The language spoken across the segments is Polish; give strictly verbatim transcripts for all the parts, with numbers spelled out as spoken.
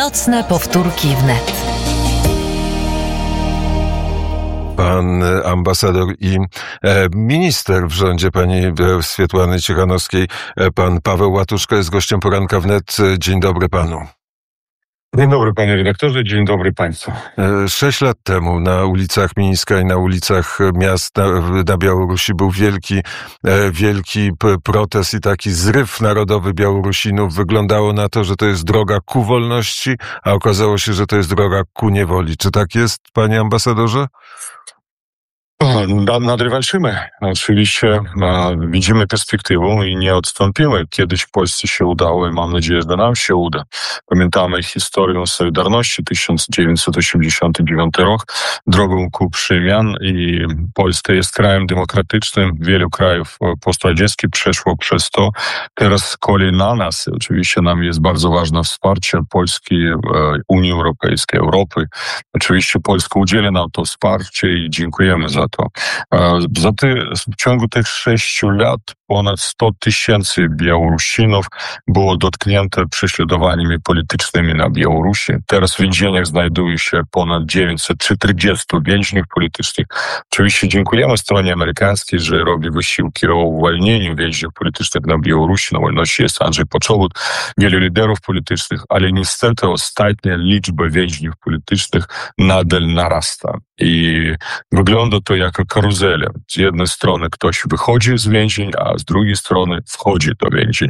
Nocne powtórki wnet. Pan ambasador i minister w rządzie pani Swiatłany Cichanowskiej, pan Paweł Łatuszko, jest gościem poranka wnet. Dzień dobry panu. Dzień dobry panie redaktorze, dzień dobry państwu. Sześć lat temu na ulicach Mińska i na ulicach miast na, na Białorusi był wielki, wielki protest i taki zryw narodowy Białorusinów. Wyglądało na to, że to jest droga ku wolności, a okazało się, że to jest droga ku niewoli. Czy tak jest, panie ambasadorze? Nadal walczymy. Oczywiście widzimy perspektywę i nie odstąpimy. Kiedyś w Polsce się udało i mam nadzieję, że nam się uda. Pamiętamy historię Solidarności, tysiąc dziewięćset osiemdziesiąty dziewiąty rok, drogą ku przemian i Polska jest krajem demokratycznym. Wielu krajów postradzieckich przeszło przez to. Teraz kolej na nas. Oczywiście nam jest bardzo ważne wsparcie Polski, Unii Europejskiej, Europy. Oczywiście Polska udzieli nam to wsparcie i dziękujemy za to. Za te, w ciągu tych sześciu lat ponad sto tysięcy Białorusinów było dotknięte prześladowaniami politycznymi na Białorusi. Teraz w więzieniach znajduje się ponad dziewięćset czterdzieści więźniów politycznych. Oczywiście dziękujemy stronie amerykańskiej, że robi wysiłki o uwolnieniu więźniów politycznych na Białorusi. Na wolności jest Andrzej Poczobut, wielu liderów politycznych, ale niestety ostatnia liczba więźniów politycznych nadal narasta. I wygląda to jako karuzela. Z jednej strony ktoś wychodzi z więzień, a z drugiej strony wchodzi do więzień,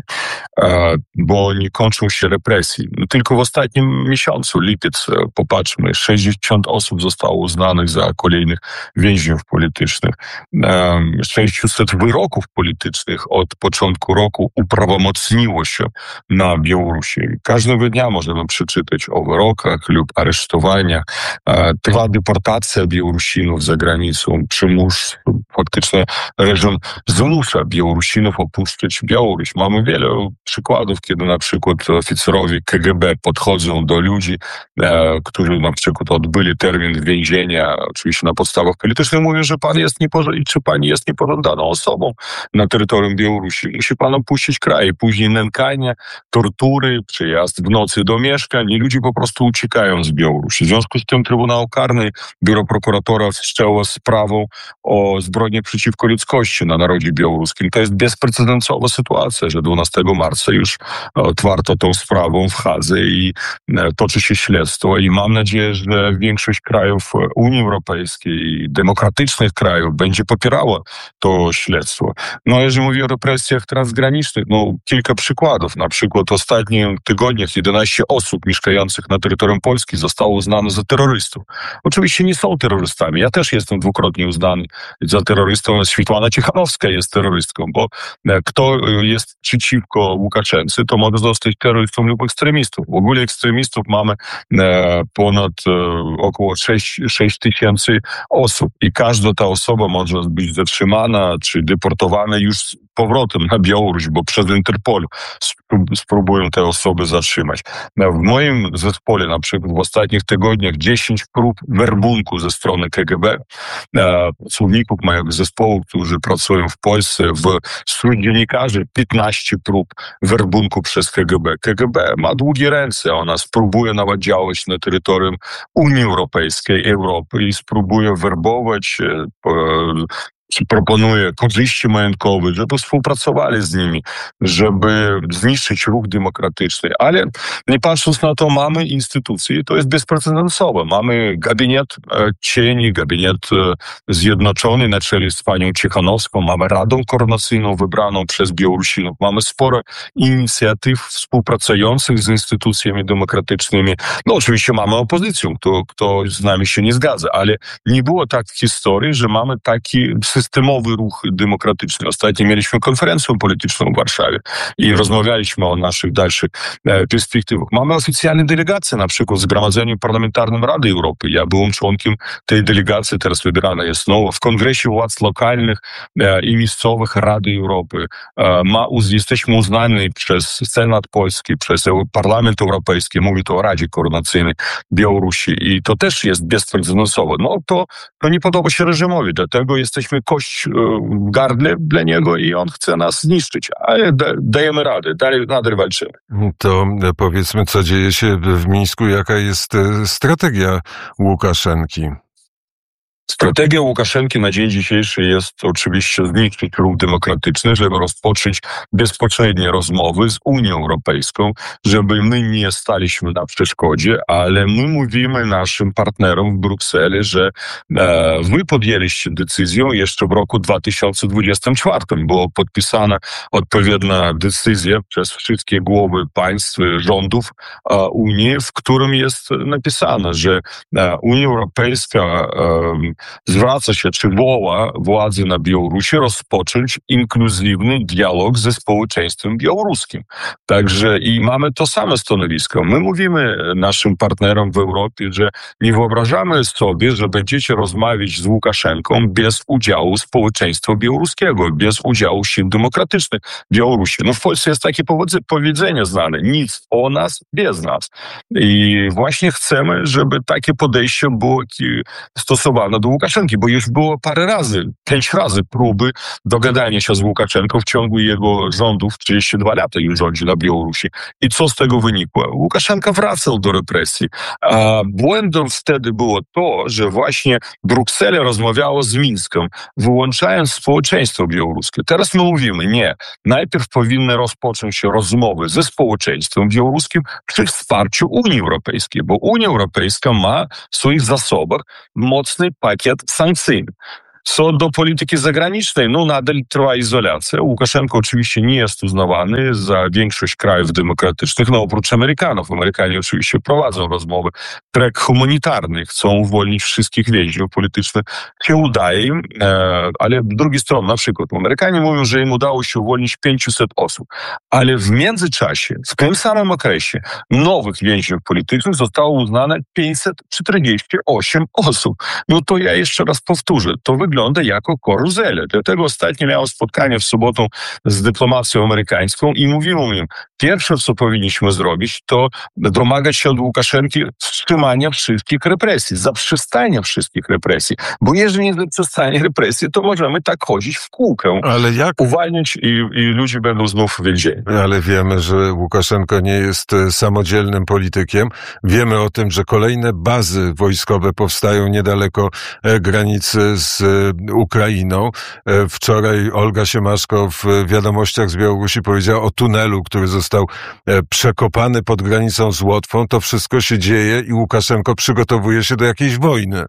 bo nie kończą się represje. Tylko w ostatnim miesiącu, lipiec, popatrzmy, sześćdziesiąt osób zostało uznanych za kolejnych więźniów politycznych. sześćset wyroków politycznych od początku roku uprawomocniło się na Białorusi. Każdego dnia możemy przeczytać o wyrokach lub aresztowaniach. Trwa deportacja Białorusinów za granicą, przymus, faktycznie reżim zmusza Białorusinów opuszczać Białoruś. Mamy wiele przykładów, kiedy na przykład oficerowie K G B podchodzą do ludzi, e, którzy na przykład odbyli termin więzienia, oczywiście na podstawach politycznych, mówią, że pan jest niepożądaną, czy pani jest niepożądaną osobą na terytorium Białorusi. Musi pan opuścić kraj. Później nękanie, tortury, przyjazd w nocy do mieszkań i ludzie po prostu uciekają z Białorusi. W związku z tym Trybunał Karny, Biuro Prokuratora wszczęło sprawę o zbrodnie przeciwko ludzkości na narodzie białoruskim. To jest bezprecedensowa sytuacja, że dwunastego marca już otwarto tą sprawą w Hadze i toczy się śledztwo i mam nadzieję, że większość krajów Unii Europejskiej i demokratycznych krajów będzie popierała to śledztwo. No jeżeli mówię o represjach transgranicznych, no kilka przykładów. Na przykład w ostatnich tygodniach jedenaście osób mieszkających na terytorium Polski zostało uznane za terrorystów. Oczywiście nie są terrorystami. Ja też jestem dwukrotnie uznany za terrorystą. Swiatłana Cichanowska jest terrorystką, bo kto jest przeciwko Łukaszence, to może zostać terrorystą lub ekstremistą. W ogóle ekstremistów mamy ponad około sześć tysięcy osób i każda ta osoba może być zatrzymana czy deportowana już z powrotem na Białoruś, bo przez Interpol spróbują te osoby zatrzymać. W moim zespole na przykład w ostatnich tygodniach dziesięć prób werbunku ze strony K G B, pracowników mojego zespołu, którzy pracują w Polsce, wśród dziennikarzy piętnaście prób werbunku przez K G B. K G B ma długie ręce, ona spróbuje nawet działać na terytorium Unii Europejskiej, Europy i spróbuje werbować, proponuje korzyści majątkowe, żeby współpracowali z nimi, żeby zniszczyć ruch demokratyczny. Ale nie patrząc na to, mamy instytucje, to jest bezprecedensowe. Mamy gabinet e, cieni, gabinet e, zjednoczony na czele z panią Cichanowską, mamy Radę Koordynacyjną wybraną przez Białorusinów, mamy sporo inicjatyw współpracujących z instytucjami demokratycznymi. No oczywiście mamy opozycję, kto, kto z nami się nie zgadza, ale nie było tak w historii, że mamy taki systemowy ruch demokratyczny. Ostatnio mieliśmy konferencję polityczną w Warszawie i rozmawialiśmy o naszych dalszych e, perspektywach. Mamy oficjalne delegacje, na przykład w Zgromadzeniu Parlamentarnym Rady Europy. Ja byłem członkiem tej delegacji, teraz wybierana jest nowo. W Kongresie Władz Lokalnych e, i Miejscowych Rady Europy. E, ma, uz, jesteśmy uznani przez Senat Polski, przez Parlament Europejski, mówi to o Radzie Koordynacyjnej Białorusi i to też jest bezprecedensowe. No to, to nie podoba się reżimowi, dlatego jesteśmy kość w gardle dla niego i on chce nas zniszczyć, ale da, dajemy radę, dalej nadal walczymy. To powiedzmy, co dzieje się w Mińsku, jaka jest strategia Łukaszenki? Strategia Łukaszenki na dzień dzisiejszy jest oczywiście zniszczyć ruch demokratyczny, żeby rozpocząć bezpośrednie rozmowy z Unią Europejską, żeby my nie staliśmy na przeszkodzie, ale my mówimy naszym partnerom w Brukseli, że e, wy podjęliście decyzję jeszcze w roku dwa tysiące dwudziestym czwartym. Była podpisana odpowiednia decyzja przez wszystkie głowy państw, rządów e, Unii, w którym jest napisane, że e, Unia Europejska e, zwraca się, czy woła władzy na Białorusi rozpocząć inkluzywny dialog ze społeczeństwem białoruskim. Także i mamy to samo stanowisko. My mówimy naszym partnerom w Europie, że nie wyobrażamy sobie, że będziecie rozmawiać z Łukaszenką bez udziału społeczeństwa białoruskiego, bez udziału sił demokratycznych Białorusi. No w Polsce jest takie powiedzenie znane, nic o nas bez nas. I właśnie chcemy, żeby takie podejście było stosowane do Łukaszenki, bo już było parę razy, pięć razy próby dogadania się z Łukaszenką w ciągu jego rządów, trzydzieści dwa lata już rządzi na Białorusi. I co z tego wynikło? Łukaszenka wracał do represji. A błędem wtedy było to, że właśnie Bruksela rozmawiała z Mińskiem, wyłączając społeczeństwo białoruskie. Teraz my mówimy, nie, najpierw powinny rozpocząć się rozmowy ze społeczeństwem białoruskim przy wsparciu Unii Europejskiej, bo Unia Europejska ma w swoich zasobach mocny pakiet sankcyjny. Co do polityki zagranicznej, no nadal trwa izolacja. Łukaszenko oczywiście nie jest uznawany za większość krajów demokratycznych, no oprócz Amerykanów. Amerykanie oczywiście prowadzą rozmowy. Trek humanitarny, chcą uwolnić wszystkich więźniów politycznych. Się udaje im, e, ale z drugiej strony, na przykład Amerykanie mówią, że im udało się uwolnić pięćset osób, ale w międzyczasie, w tym samym okresie, nowych więźniów politycznych zostało uznane pięćset czterdzieści osiem osób. No to ja jeszcze raz powtórzę, to wygląda jako karuzelę. Dlatego ostatnio miałem spotkanie w sobotę z dyplomacją amerykańską i mówiłem im, pierwsze co powinniśmy zrobić, to domagać się od Łukaszenki wstrzymania wszystkich represji, zaprzestania wszystkich represji. Bo jeżeli nie zaprzestanie represji, to możemy tak chodzić w kółkę. Ale jak? Uwalniać i, i ludzie będą znów w więzieniu. Ale wiemy, że Łukaszenko nie jest samodzielnym politykiem. Wiemy o tym, że kolejne bazy wojskowe powstają niedaleko granicy z Ukrainą. Wczoraj Olga Siemaszko w wiadomościach z Białorusi powiedziała o tunelu, który został przekopany pod granicą z Łotwą. To wszystko się dzieje i Łukaszenko przygotowuje się do jakiejś wojny.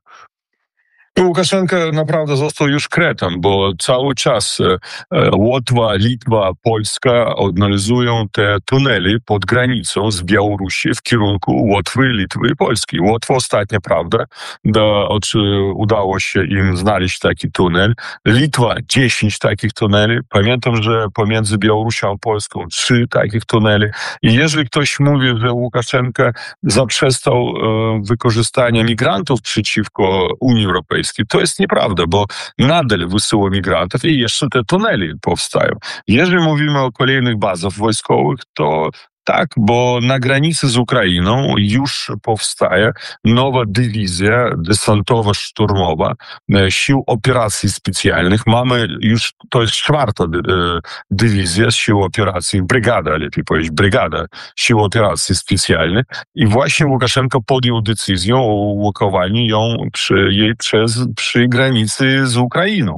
Łukaszenka naprawdę został już kretem, bo cały czas Łotwa, Litwa, Polska analizują te tunele pod granicą z Białorusi w kierunku Łotwy, Litwy i Polski. Łotwa ostatnia, prawda, do, czy udało się im znaleźć taki tunel. Litwa dziesięć takich tuneli. Pamiętam, że pomiędzy Białorusią a Polską trzy takich tuneli. I jeżeli ktoś mówi, że Łukaszenka zaprzestał e, wykorzystania migrantów przeciwko Unii Europejskiej, to jest nieprawda, bo nadal wysyła migrantów i jeszcze te tunele powstają. Jeżeli mówimy o kolejnych bazach wojskowych, to tak, bo na granicy z Ukrainą już powstaje nowa dywizja desantowo-szturmowa sił operacji specjalnych. Mamy już, to jest czwarta dywizja sił operacji, brygada, lepiej powiedzieć, brygada sił operacji specjalnych i właśnie Łukaszenko podjął decyzję o ułokowaniu ją przy, jej przez, przy granicy z Ukrainą.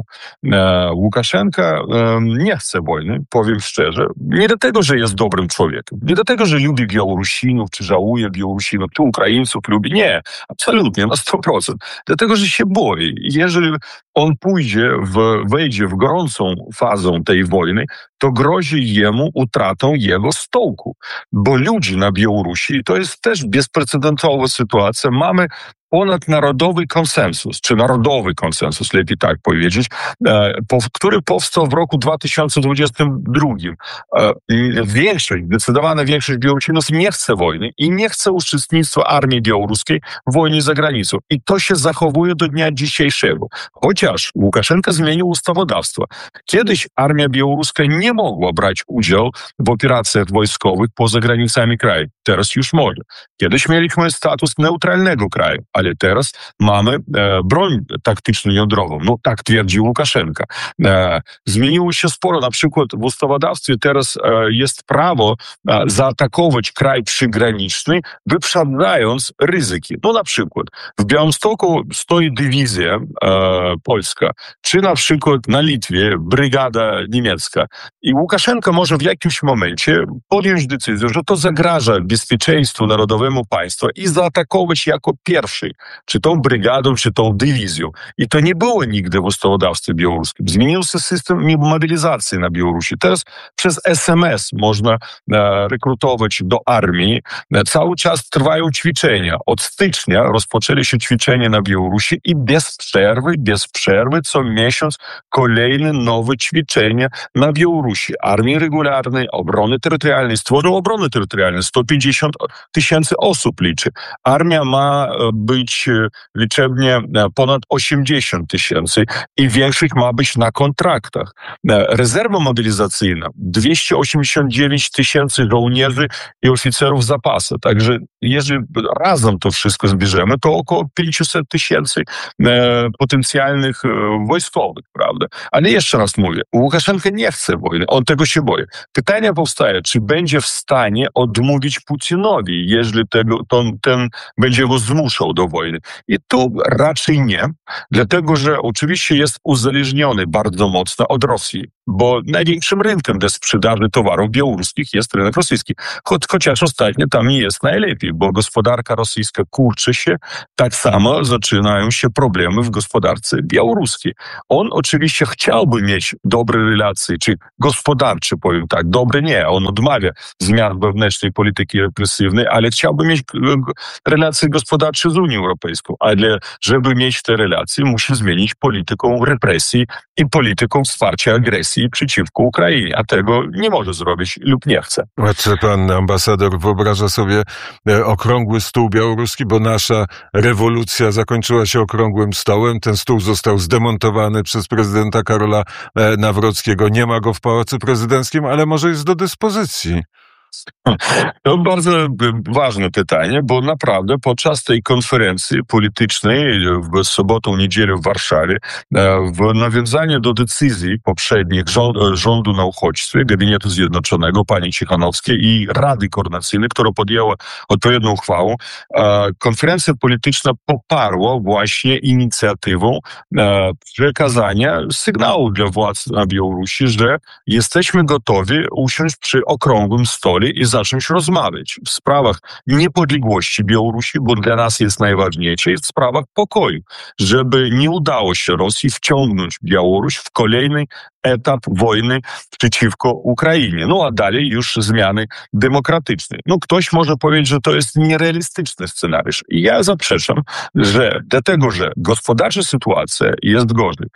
Łukaszenka nie chce wojny, powiem szczerze, nie dlatego, że jest dobrym człowiekiem, nie dlatego, że lubi Białorusinów, czy żałuje Białorusinów, czy Ukraińców lubi. Nie, absolutnie, na sto procent. Dlatego, że się boi. Jeżeli on pójdzie, w, wejdzie w gorącą fazę tej wojny, to grozi jemu utratą jego stołku. Bo ludzi na Białorusi, to jest też bezprecedensowa sytuacja, mamy ponadnarodowy konsensus, czy narodowy konsensus, lepiej tak powiedzieć, który powstał w roku dwa tysiące dwudziestym drugim. Większość, zdecydowana większość Białorusinów nie chce wojny i nie chce uczestnictwa armii białoruskiej w wojnie za granicą. I to się zachowuje do dnia dzisiejszego. Chociaż Chociaż Łukaszenka zmienił ustawodawstwo. Kiedyś armia białoruska nie mogła brać udziału w operacjach wojskowych poza granicami kraju. Teraz już może. Kiedyś mieliśmy status neutralnego kraju, ale teraz mamy e, broń taktyczną jądrową. No tak twierdzi Łukaszenka. E, zmieniło się sporo. Na przykład w ustawodawstwie teraz e, jest prawo e, zaatakować kraj przygraniczny, wyprzedzając ryzyki. No na przykład w Białymstoku stoi dywizja e, polska, czy na przykład na Litwie brygada niemiecka. I Łukaszenka może w jakimś momencie podjąć decyzję, że to zagraża bezpieczeństwu narodowemu państwa i zaatakować jako pierwszy, czy tą brygadą, czy tą dywizją. I to nie było nigdy w ustawodawstwie białoruskim. Zmienił się system mobilizacji na Białorusi. Teraz przez es em es można e, rekrutować do armii. E, cały czas trwają ćwiczenia. Od stycznia rozpoczęli się ćwiczenia na Białorusi i bez przerwy, bez przerwy co miesiąc kolejne nowe ćwiczenia na Białorusi. Armii regularnej, obrony terytorialnej, stworzył obronę terytorialną. sto pięćdziesiąt tysięcy osób liczy. Armia ma być liczebnie ponad osiemdziesiąt tysięcy i większość ma być na kontraktach. Rezerwa mobilizacyjna dwieście osiemdziesiąt dziewięć tysięcy żołnierzy i oficerów zapasu. Także jeżeli razem to wszystko zbierzemy, to około pięćset tysięcy e, potencjalnych e, wojskowych, prawda? Ale jeszcze raz mówię, Łukaszenka nie chce wojny, on tego się boi. Pytanie powstaje, czy będzie w stanie odmówić Putinowi, jeżeli tego, to, ten będzie go zmuszał do wojny. I tu raczej nie, dlatego że oczywiście jest uzależniony bardzo mocno od Rosji, bo największym rynkiem do sprzedaży towarów białoruskich jest rynek rosyjski. Cho- chociaż ostatnio tam nie jest najlepiej, bo gospodarka rosyjska kurczy się, tak samo zaczynają się problemy w gospodarce białoruskiej. On oczywiście chciałby mieć dobre relacje, czy gospodarcze, powiem tak, dobre nie, on odmawia zmian wewnętrznej polityki represywnej, ale chciałby mieć relacje gospodarcze z Unią Europejską, ale żeby mieć te relacje, musi zmienić polityką represji i polityką wsparcia agresji przeciwko Ukrainie, a tego nie może zrobić lub nie chce. A czy pan ambasador wyobraża sobie okrągły stół białoruski, bo nasza rewolucja zakończyła się okrągłym stołem, ten stół został zdemontowany przez prezydenta Karola Nawrockiego, nie ma go w Pałacu Prezydenckim, ale może jest do dyspozycji. To bardzo ważne pytanie, bo naprawdę podczas tej konferencji politycznej w sobotę, niedzielę w Warszawie, w nawiązaniu do decyzji poprzednich rządu na uchodźstwie, Gabinetu Zjednoczonego, pani Cichanowskiej i Rady Koordynacyjnej, która podjęła odpowiednią uchwałę, konferencja polityczna poparła właśnie inicjatywę przekazania sygnału dla władz na Białorusi, że jesteśmy gotowi usiąść przy okrągłym stole i zacząć rozmawiać w sprawach niepodległości Białorusi, bo dla nas jest najważniejsze, i w sprawach pokoju, żeby nie udało się Rosji wciągnąć Białoruś w kolejny etap wojny przeciwko Ukrainie. No a dalej już zmiany demokratyczne. No ktoś może powiedzieć, że to jest nierealistyczny scenariusz. I ja zaprzeczam, że dlatego, że gospodarcza sytuacja jest gorzej.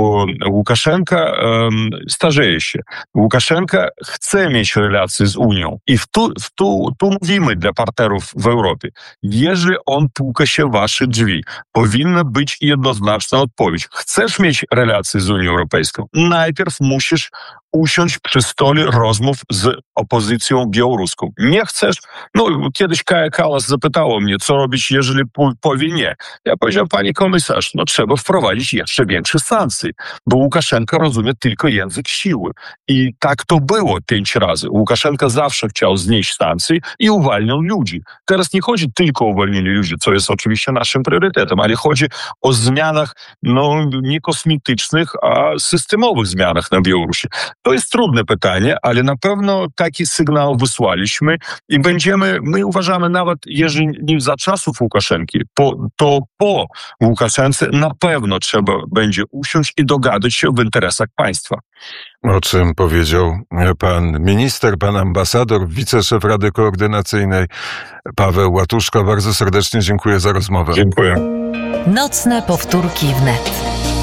Łukaszenka um, starzeje się. Łukaszenka chce mieć relacje z Unią. I w tu, w tu, tu mówimy dla partnerów w Europie. Jeżeli on puka się w wasze drzwi, powinna być jednoznaczna odpowiedź. Chcesz mieć relacje z Unią Europejską? Najpierw musisz usiąść przy stole rozmów z opozycją białoruską. Nie chcesz? No, kiedyś Kaja Kallas zapytała mnie, co robić, jeżeli powie nie. Ja powiedziałem, panie komisarz, no trzeba wprowadzić jeszcze większe sankcje, bo Łukaszenka rozumie tylko język siły. I tak to było pięć razy. Łukaszenka zawsze chciał znieść sankcje i uwalniał ludzi. Teraz nie chodzi tylko o uwolnienie ludzi, co jest oczywiście naszym priorytetem, ale chodzi o zmianach, no, nie kosmetycznych, a systemowych zmianach na Białorusi. To jest trudne pytanie, ale na pewno taki sygnał wysłaliśmy i będziemy, my uważamy, nawet jeżeli nie za czasów Łukaszenki, po, to po Łukaszence na pewno trzeba będzie usiąść i dogadać się w interesach państwa. O czym powiedział pan minister, pan ambasador, wiceszef Rady Koordynacyjnej Paweł Łatuszko. Bardzo serdecznie dziękuję za rozmowę. Dziękuję. Nocne powtórki wnet.